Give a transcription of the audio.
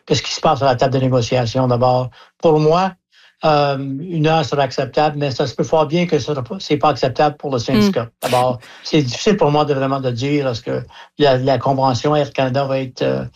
qu'est-ce qui se passe à la table de négociation d'abord. Pour moi, 1 heure serait acceptable, mais ça se peut fort bien que c'est pas acceptable pour le syndicat. D'abord, c'est difficile pour moi de dire est-ce que la convention Air Canada va être